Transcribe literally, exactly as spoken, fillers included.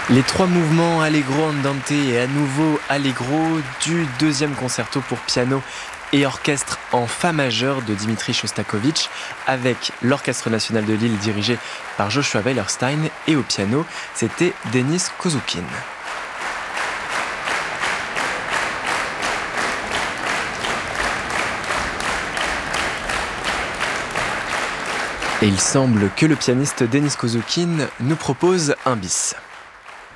Les trois mouvements Allegro andante et à nouveau Allegro du deuxième concerto pour piano et orchestre en fa majeur de Dimitri Shostakovich avec l'Orchestre national de Lille dirigé par Joshua Weilerstein et au piano, c'était Denis Kozoukin. Et il semble que le pianiste Denis Kozoukin nous propose un bis.